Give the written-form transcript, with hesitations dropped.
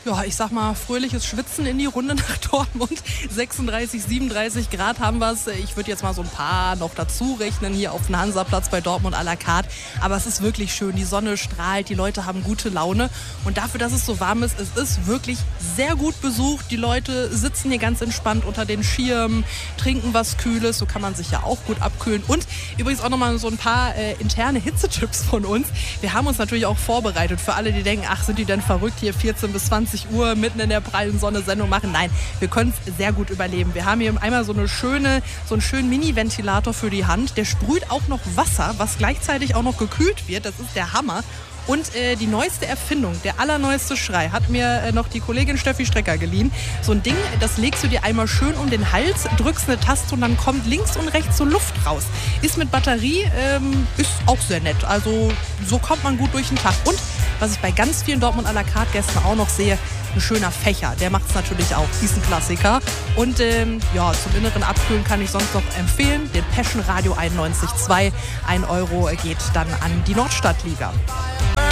Ja, ich sag mal, fröhliches Schwitzen in die Runde nach Dortmund. 36, 37 Grad haben wir es. Ich würde jetzt mal so ein paar noch dazu rechnen hier auf dem Hansaplatz bei Dortmund à la carte. Aber es ist wirklich schön. Die Sonne strahlt, die Leute haben gute Laune. Und dafür, dass es so warm ist, es ist wirklich sehr gut besucht. Die Leute sitzen hier ganz entspannt unter den Schirmen, trinken was Kühles. So kann man sich ja auch gut abkühlen. Und übrigens auch nochmal so ein paar interne Hitzetipps von uns. Wir haben uns natürlich auch vorbereitet für alle, die denken, ach, sind die denn verrückt, hier 14 bis 20 Uhr mitten in der prallen Sonne Sendung machen. Nein, wir können es sehr gut überleben. Wir haben hier einmal so einen schönen Mini-Ventilator für die Hand. Der sprüht auch noch Wasser, was gleichzeitig auch noch gekühlt wird. Das ist der Hammer. Und die neueste Erfindung, der allerneueste Schrei, hat mir noch die Kollegin Steffi Strecker geliehen. So ein Ding, das legst du dir einmal schön um den Hals, drückst eine Taste und dann kommt links und rechts so Luft raus. Ist mit Batterie, ist auch sehr nett. Also so kommt man gut durch den Tag. Und was ich bei ganz vielen Dortmund à la carte Gästen auch noch sehe, ein schöner Fächer. Der macht es natürlich auch. Ist ein Klassiker. Und ja, zum inneren Abkühlen kann ich sonst noch empfehlen, den Passion Radio 91.2. 1 Euro geht dann an die Nordstadtliga.